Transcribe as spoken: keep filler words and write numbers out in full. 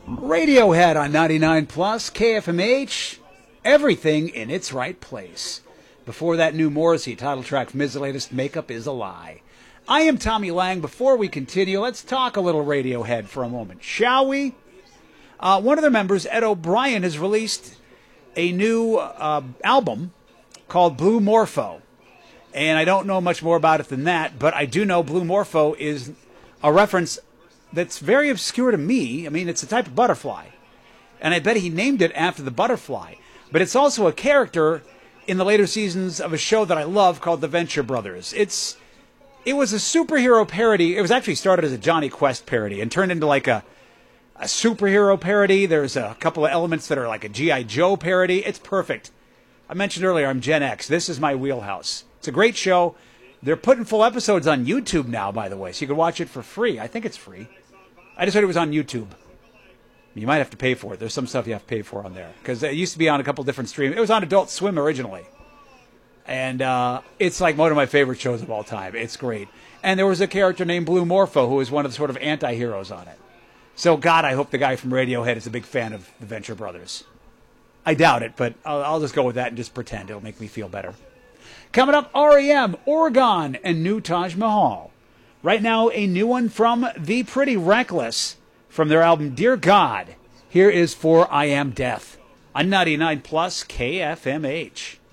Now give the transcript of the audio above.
Radiohead on ninety-nine plus K F M H. Everything in its right place. Before that, new Morrissey title track from his latest, Makeup is a Lie. I am Tommy Lang. Before we continue, let's talk a little Radiohead for a moment, shall we? Uh, one of their members, Ed O'Brien, has released a new uh, album called Blue Morpho. And I don't know much more about it than that, but I do know Blue Morpho is a reference that's very obscure to me. I mean, it's a type of butterfly. And I bet he named it after the butterfly. But it's also a character in the later seasons of a show that I love called The Venture Brothers. It's It was a superhero parody. It was actually started as a Johnny Quest parody and turned into like a, a superhero parody. There's a couple of elements that are like a G I. Joe parody. It's perfect. I mentioned earlier, I'm Gen X. This is my wheelhouse. It's a great show. They're putting full episodes on YouTube now, by the way, so you can watch it for free. I think it's free. I just heard it was on YouTube. You might have to pay for it. There's some stuff you have to pay for on there. Because it used to be on a couple different streams. It was on Adult Swim originally. And uh, it's like one of my favorite shows of all time. It's great. And there was a character named Blue Morpho who was one of the sort of anti-heroes on it. So, God, I hope the guy from Radiohead is a big fan of the Venture Brothers. I doubt it, but I'll, I'll just go with that and just pretend. It'll make me feel better. Coming up, R E M, Oregon, and new Taj Mahal. Right now, a new one from The Pretty Reckless from their album Dear God. Here is For I Am Death on ninety-nine plus K F M H.